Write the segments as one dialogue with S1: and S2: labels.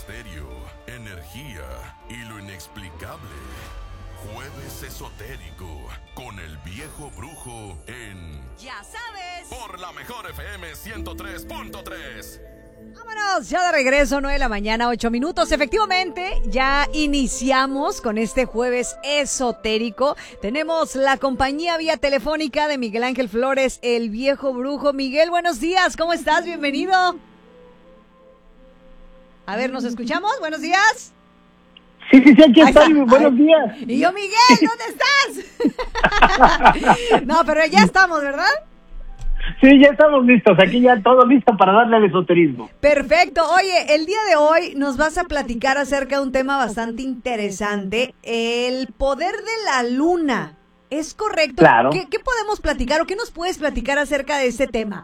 S1: misterio, energía y lo inexplicable. Jueves esotérico con el viejo brujo en...
S2: Ya sabes.
S1: Por la mejor FM 103.3.
S2: Vámonos, ya de regreso, 9 de la mañana, 8 minutos. Efectivamente, ya iniciamos con este jueves esotérico. Tenemos la compañía vía telefónica de Miguel Ángel Flores, el viejo brujo. Miguel, buenos días, ¿cómo estás? Bienvenido. A ver, ¿nos escuchamos? Buenos días.
S3: Sí, aquí estoy. Buenos días.
S2: Y yo, Miguel, ¿dónde estás? No, pero ya estamos, ¿verdad?
S3: Sí, ya estamos listos. Aquí ya todo listo para darle al esoterismo.
S2: Perfecto. Oye, el día de hoy nos vas a platicar acerca de un tema bastante interesante, el poder de la luna. ¿Es correcto?
S3: Claro.
S2: ¿Qué podemos platicar o qué nos puedes platicar acerca de este tema?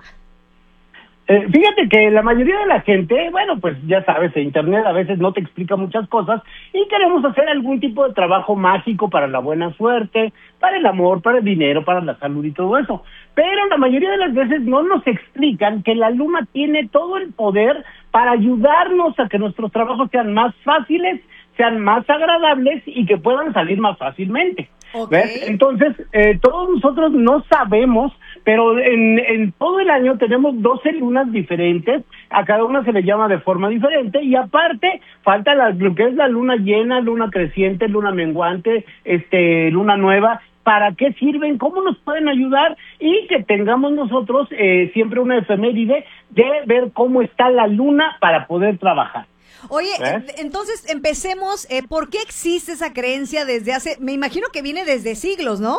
S3: Fíjate que la mayoría de la gente, bueno, pues ya sabes, en internet a veces no te explica muchas cosas y queremos hacer algún tipo de trabajo mágico para la buena suerte, para el amor, para el dinero, para la salud y todo eso. Pero la mayoría de las veces no nos explican que la luna tiene todo el poder para ayudarnos a que nuestros trabajos sean más fáciles, sean más agradables y que puedan salir más fácilmente.
S2: Okay.
S3: ¿Ves? Entonces, todos nosotros no sabemos, pero en todo el año tenemos 12 lunas diferentes, a cada una se le llama de forma diferente, y aparte falta lo que es la luna llena, luna creciente, luna menguante, luna nueva. ¿Para qué sirven? ¿Cómo nos pueden ayudar? Y que tengamos nosotros siempre una efeméride de ver cómo está la luna para poder trabajar.
S2: Oye, entonces empecemos, ¿por qué existe esa creencia desde hace, me imagino que viene desde siglos, ¿no?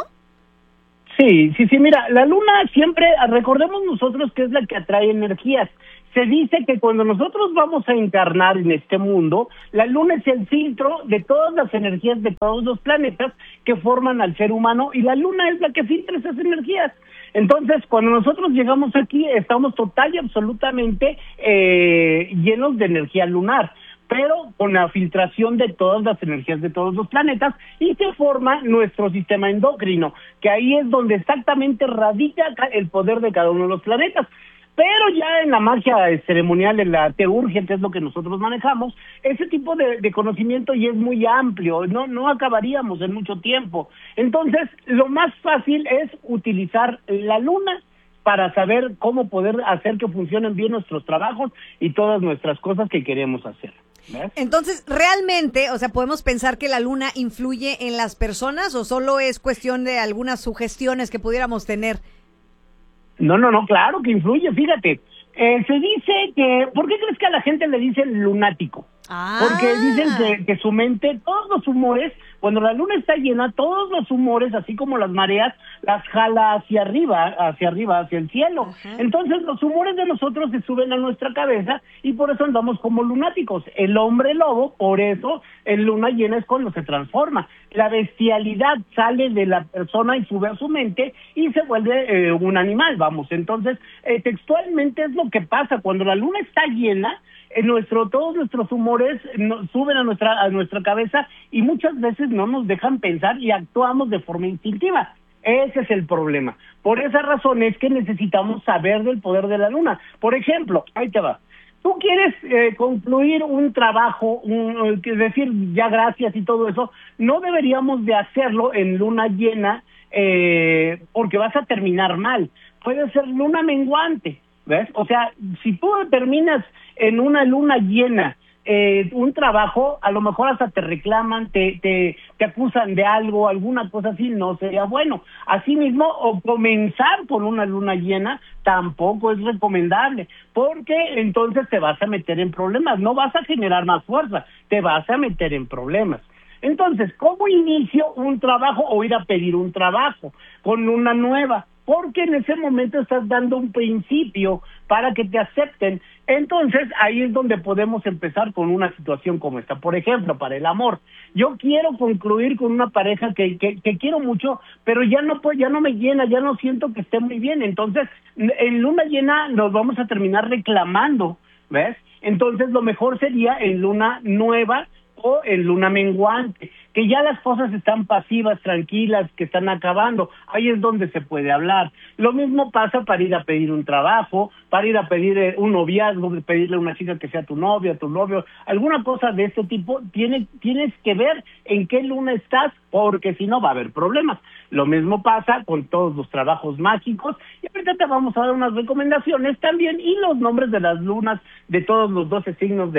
S3: Sí, mira, la luna siempre, recordemos nosotros que es la que atrae energías. Se dice que cuando nosotros vamos a encarnar en este mundo, la luna es el filtro de todas las energías de todos los planetas que forman al ser humano y la luna es la que filtra esas energías. Entonces, cuando nosotros llegamos aquí, estamos total y absolutamente llenos de energía lunar, pero con la filtración de todas las energías de todos los planetas y se forma nuestro sistema endocrino, que ahí es donde exactamente radica el poder de cada uno de los planetas. Pero ya en la magia ceremonial, en la teurgia, que es lo que nosotros manejamos, ese tipo de conocimiento ya es muy amplio, no acabaríamos en mucho tiempo. Entonces, lo más fácil es utilizar la luna para saber cómo poder hacer que funcionen bien nuestros trabajos y todas nuestras cosas que queremos hacer. ¿Ves?
S2: Entonces, realmente, o sea, ¿podemos pensar que la luna influye en las personas o solo es cuestión de algunas sugestiones que pudiéramos tener?
S3: No, claro que influye, fíjate. Se dice que, ¿por qué crees que a la gente le dicen lunático? Porque dicen que su mente, todos los humores, cuando la luna está llena, todos los humores, así como las mareas, las jala hacia arriba, hacia el cielo. Ajá. Entonces los humores de nosotros se suben a nuestra cabeza y por eso andamos como lunáticos. El hombre lobo, por eso, en luna llena es cuando se transforma. La bestialidad sale de la persona y sube a su mente y se vuelve un animal, vamos. Entonces, textualmente es lo que pasa. Cuando la luna está llena, todos nuestros humores suben a nuestra cabeza y muchas veces no nos dejan pensar y actuamos de forma instintiva. Ese es el problema. Por esa razón es que necesitamos saber del poder de la luna. Por ejemplo, ahí te va. Tú quieres concluir un trabajo, es decir, ya gracias y todo eso, no deberíamos de hacerlo en luna llena porque vas a terminar mal. Puede ser luna menguante, ¿ves? O sea, si tú terminas en una luna llena un trabajo, a lo mejor hasta te reclaman, te acusan de algo, alguna cosa así, no sería bueno. Asimismo, o comenzar con una luna llena tampoco es recomendable, porque entonces te vas a meter en problemas, no vas a generar más fuerza, te vas a meter en problemas. Entonces, ¿cómo inicio un trabajo o ir a pedir un trabajo con luna nueva? Porque en ese momento estás dando un principio para que te acepten. Entonces, ahí es donde podemos empezar con una situación como esta. Por ejemplo, para el amor. Yo quiero concluir con una pareja que quiero mucho, pero ya no me llena, ya no siento que esté muy bien. Entonces, en luna llena nos vamos a terminar reclamando, ¿ves? Entonces, lo mejor sería en luna nueva o en luna menguante, que ya las cosas están pasivas, tranquilas, que están acabando, ahí es donde se puede hablar. Lo mismo pasa para ir a pedir un trabajo, para ir a pedir un noviazgo, pedirle a una chica que sea tu novia, tu novio, alguna cosa de este tipo. Tienes que ver en qué luna estás, porque si no va a haber problemas. Lo mismo pasa con todos los trabajos mágicos, y ahorita te vamos a dar unas recomendaciones también, y los nombres de las lunas de todos los 12 signos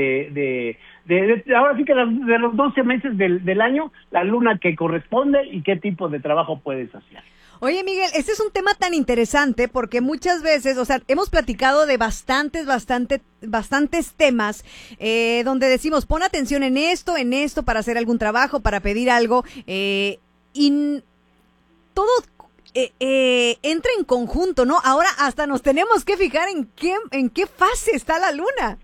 S3: ahora sí que de los 12 meses del año, la luna que corresponde y qué tipo de trabajo puedes hacer.
S2: Oye, Miguel, este es un tema tan interesante porque muchas veces, o sea, hemos platicado de bastantes temas donde decimos, pon atención en esto, para hacer algún trabajo, para pedir algo, y todo entra en conjunto, ¿no? Ahora hasta nos tenemos que fijar en qué fase está la luna.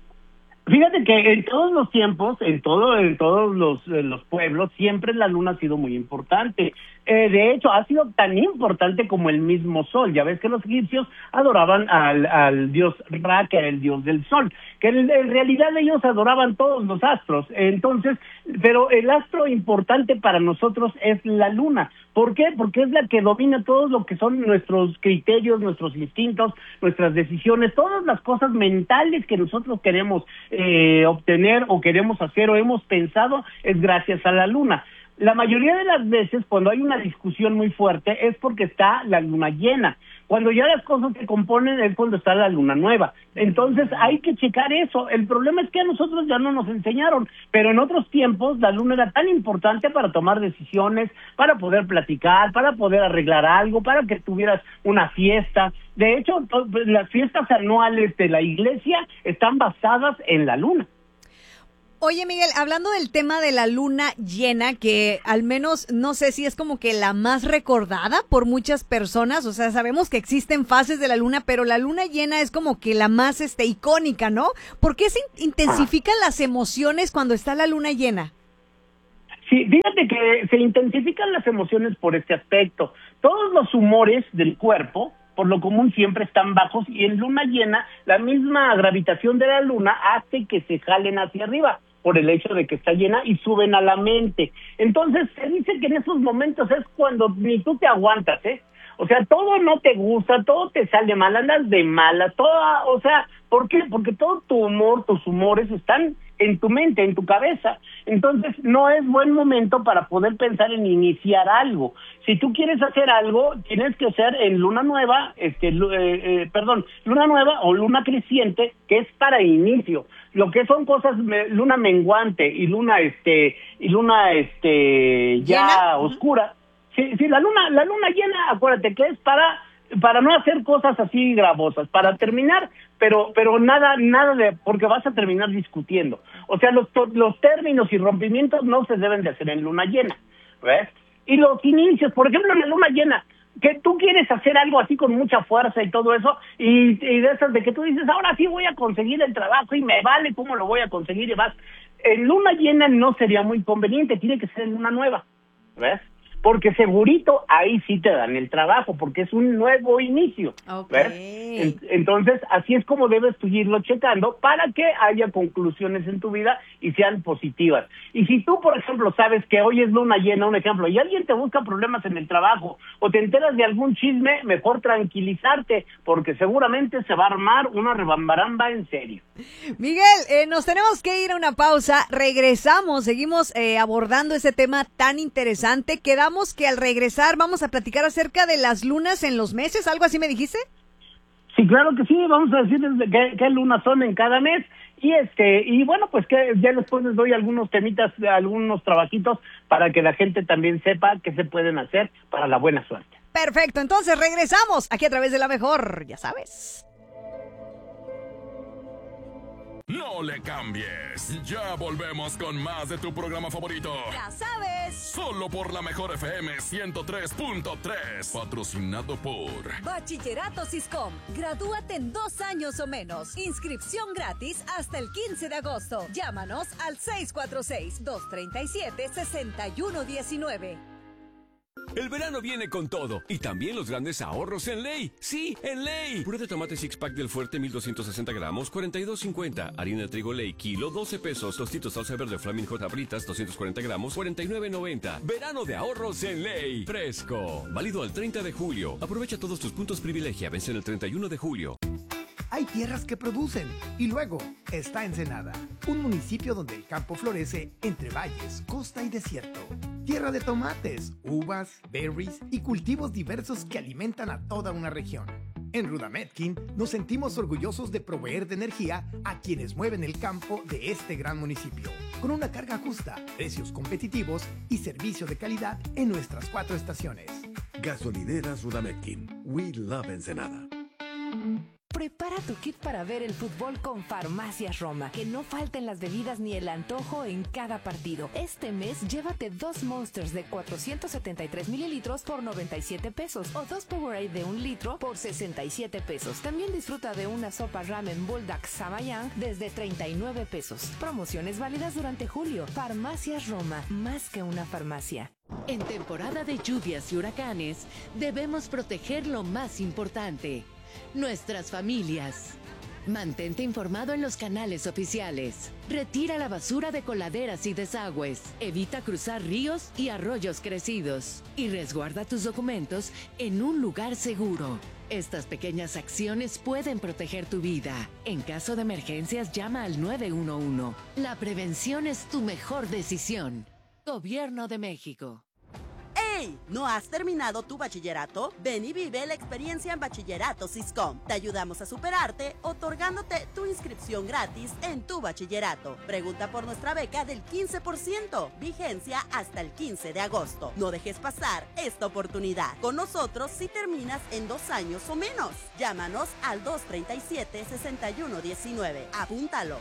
S3: Fíjate que en todos los tiempos, en todos los pueblos, siempre la luna ha sido muy importante. De hecho, ha sido tan importante como el mismo sol. Ya ves que los egipcios adoraban al dios Ra, que era el dios del sol, que en realidad ellos adoraban todos los astros. Entonces, pero el astro importante para nosotros es la luna. ¿Por qué? Porque es la que domina todo lo que son nuestros criterios, nuestros instintos, nuestras decisiones, todas las cosas mentales que nosotros queremos obtener o queremos hacer o hemos pensado, es gracias a la luna. La mayoría de las veces, cuando hay una discusión muy fuerte, es porque está la luna llena. Cuando ya las cosas se componen es cuando está la luna nueva. Entonces hay que checar eso. El problema es que a nosotros ya no nos enseñaron, pero en otros tiempos la luna era tan importante para tomar decisiones, para poder platicar, para poder arreglar algo, para que tuvieras una fiesta. De hecho, las fiestas anuales de la iglesia están basadas en la luna.
S2: Oye, Miguel, hablando del tema de la luna llena, que al menos no sé si es como que la más recordada por muchas personas, o sea, sabemos que existen fases de la luna, pero la luna llena es como que la más icónica, ¿no? ¿Por qué se intensifican las emociones cuando está la luna llena?
S3: Sí, fíjate que se intensifican las emociones por este aspecto. Todos los humores del cuerpo, por lo común, siempre están bajos, y en luna llena, la misma gravitación de la luna hace que se jalen hacia arriba, por el hecho de que está llena, y suben a la mente. Entonces, se dice que en esos momentos es cuando ni tú te aguantas, ¿eh? O sea, todo no te gusta, todo te sale mal, andas de mala, o sea, ¿por qué? Porque todo tu humor, tus humores están en tu mente, en tu cabeza. Entonces, no es buen momento para poder pensar en iniciar algo. Si tú quieres hacer algo, tienes que hacer en luna nueva, luna nueva o luna creciente, que es para inicio. Lo que son cosas, luna menguante y luna ya oscura. Sí, la luna llena, acuérdate que es para no hacer cosas así gravosas, para terminar, pero nada de, porque vas a terminar discutiendo. O sea, los términos y rompimientos no se deben de hacer en luna llena, ¿ves? Y los inicios, por ejemplo, en la luna llena, que tú quieres hacer algo así con mucha fuerza y todo eso, y de esas de que tú dices, ahora sí voy a conseguir el trabajo y me vale cómo lo voy a conseguir, y vas. En luna llena no sería muy conveniente, tiene que ser en luna nueva, ¿ves? Porque segurito ahí sí te dan el trabajo, porque es un nuevo inicio. Okay. ¿Ves? Entonces, así es como debes tú irlo checando para que haya conclusiones en tu vida y sean positivas. Y si tú, por ejemplo, sabes que hoy es luna llena, un ejemplo, y alguien te busca problemas en el trabajo o te enteras de algún chisme, mejor tranquilizarte, porque seguramente se va a armar una rebambaramba en serio.
S2: Miguel, nos tenemos que ir a una pausa. Regresamos, seguimos abordando ese tema tan interesante. Quedamos que al regresar vamos a platicar acerca de las lunas en los meses, ¿algo así me dijiste?
S3: Sí, claro que sí, vamos a decirles qué lunas son en cada mes, y bueno, pues que ya después les doy algunos temitas, algunos trabajitos para que la gente también sepa qué se pueden hacer para la buena suerte.
S2: Perfecto, entonces regresamos aquí a través de La Mejor, ya sabes.
S1: No le cambies. Ya volvemos con más de tu programa favorito.
S2: Ya sabes.
S1: Solo por La Mejor FM 103.3. Patrocinado por
S4: Bachillerato Siscom. Gradúate en 2 años o menos. Inscripción gratis hasta el 15 de agosto. Llámanos al 646-237-6119.
S5: El verano viene con todo y también los grandes ahorros en Ley. Sí, en Ley. Puré de tomate six pack del Fuerte 1260 gramos, 42.50. Harina de trigo Ley kilo, 12 pesos. Tostitos salsa verde Flaming Hot Abritas, 240 gramos, 49.90. Verano de ahorros en Ley. Fresco. Válido al 30 de julio. Aprovecha todos tus puntos privilegia. Vence el 31 de julio.
S6: Hay tierras que producen y luego está Ensenada, un municipio donde el campo florece entre valles, costa y desierto. Tierra de tomates, uvas, berries y cultivos diversos que alimentan a toda una región. En Rudametkin nos sentimos orgullosos de proveer de energía a quienes mueven el campo de este gran municipio, con una carga justa, precios competitivos y servicio de calidad en nuestras 4 estaciones.
S7: Gasolineras Rudametkin. We love Ensenada.
S8: Prepara tu kit para ver el fútbol con Farmacias Roma. Que no falten las bebidas ni el antojo en cada partido. Este mes, llévate 2 Monsters de 473 mililitros por 97 pesos o 2 Powerade de 1 litro por 67 pesos. También disfruta de una sopa ramen Bulldog Samayang desde 39 pesos. Promociones válidas durante julio. Farmacias Roma, más que una farmacia.
S9: En temporada de lluvias y huracanes, debemos proteger lo más importante: nuestras familias. Mantente informado en los canales oficiales. Retira la basura de coladeras y desagües. Evita cruzar ríos y arroyos crecidos. Y resguarda tus documentos en un lugar seguro. Estas pequeñas acciones pueden proteger tu vida. En caso de emergencias, llama al 911. La prevención es tu mejor decisión. Gobierno de México.
S10: ¡Hey! ¿No has terminado tu bachillerato? Ven y vive la experiencia en Bachillerato Siscom. Te ayudamos a superarte, otorgándote tu inscripción gratis en tu bachillerato. Pregunta por nuestra beca del 15%. Vigencia hasta el 15 de agosto. No dejes pasar esta oportunidad. Con nosotros si terminas en 2 años o menos. Llámanos al 237-6119. Apúntalo,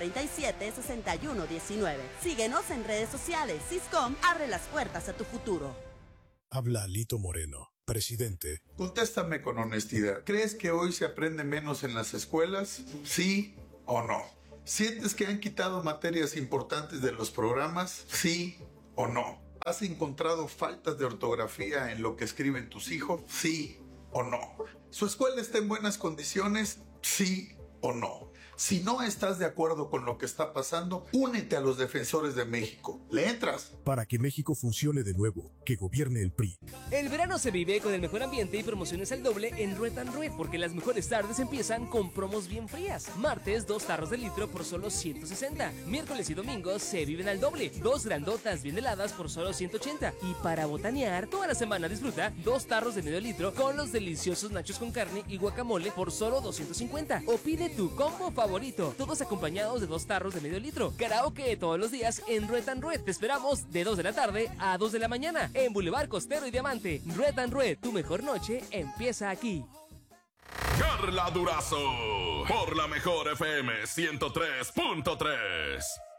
S10: 237-6119. Síguenos en redes sociales. Siscom abre las puertas a tu futuro.
S11: Habla Alito Moreno, presidente.
S12: Contéstame con honestidad. ¿Crees que hoy se aprende menos en las escuelas? ¿Sí o no? ¿Sientes que han quitado materias importantes de los programas? ¿Sí o no? ¿Has encontrado faltas de ortografía en lo que escriben tus hijos? ¿Sí o no? ¿Su escuela está en buenas condiciones? ¿Sí o no? Si no estás de acuerdo con lo que está pasando, únete a los defensores de México. ¿Le entras?
S11: Para que México funcione de nuevo, que gobierne el PRI.
S13: El verano se vive con el mejor ambiente y promociones al doble en Red & Red, porque las mejores tardes empiezan con promos bien frías. Martes, 2 tarros de litro por solo 160. Miércoles y domingos se viven al doble. 2 grandotas bien heladas por solo 180. Y para botanear, toda la semana disfruta 2 tarros de medio litro con los deliciosos nachos con carne y guacamole por solo 250. O pide tu combo favorito, todos acompañados de 2 tarros de medio litro. Karaoke todos los días en Red & Red. Te esperamos de 2 de la tarde a 2 de la mañana en Boulevard Costero y Diamante. Red & Red, tu mejor noche empieza aquí.
S1: Carla Durazo por la mejor FM 103.3.